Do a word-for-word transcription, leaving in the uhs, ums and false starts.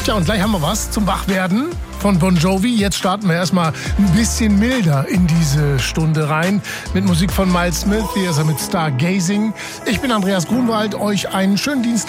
Tja, und gleich haben wir was zum Wachwerden von Bon Jovi. Jetzt starten wir erstmal ein bisschen milder in diese Stunde rein mit Musik von Miles Smith. Hier ist er mit Stargazing. Ich bin Andreas Grunwald. Euch einen schönen Dienstag.